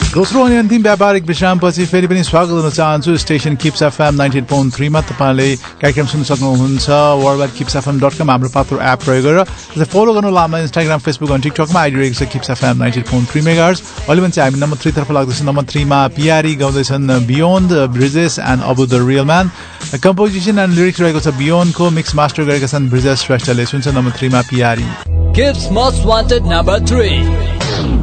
दोस्रो अनि अन्तिम व्यापारिक विश्रामपछि फेरि पनि स्वागत गर्न चाहन्छु स्टेशन किप्स एफएम 98.3 मा। तपाईँले कार्यक्रम सुन्न सक्नुहुन्छ वर्ल्डवाइड kipsfm.com हाम्रो पात्रो एप प्रयोग गरेर। त्यसलाई फलो गर्नु लामा इन्स्टाग्राम फेसबुक अनि टिकटकमा आइडी रहेको छ किप्स एफएम 98.3 मेगाहर्ज। अहिले पनि चाहिँ हामी नम्बर 3 तर्फ लाग्दैछ। नम्बर 3 मा पिआरी गाउँदैछन् beyond bridges and Abu the real man. Composition and lyrics रहेको छ बियोन्डको, मिक्स मास्टर गरेका छन् ब्रिजेस श्रेष्ठले। सुन्छ नम्बर 3 मा पिआरी। Kips Most Wanted number 3.